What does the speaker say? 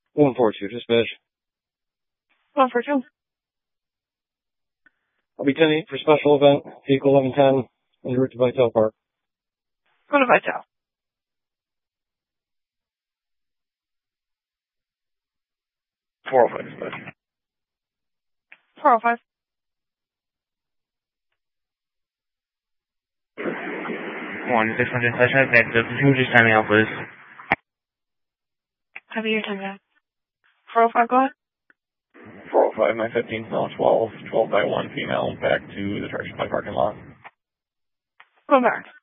142, dispatch. 142. I'll be 10-8 for special event, vehicle 1110, en route to Vital Park. Go to Vital. 405, dispatch. 405. 600 dispatch, negative. Can you just time me out, please? Have your time down. 405, go ahead. 405, my 15 smell 12 by 1 female, back to the Church Supply parking lot. Go back.